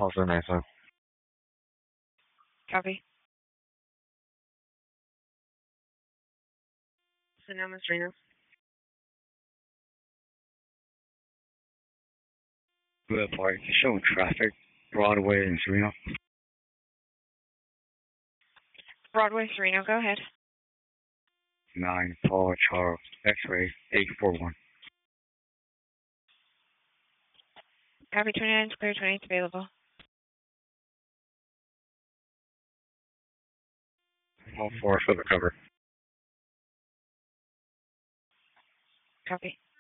Also Mesa. Copy. Sonoma's Reno. Good Park, showing traffic, Broadway and Sereno. Broadway, Sereno, go ahead. 9 Paul Charles, X-ray 841. Copy 29, clear 28 available. All 4 for the cover. Copy.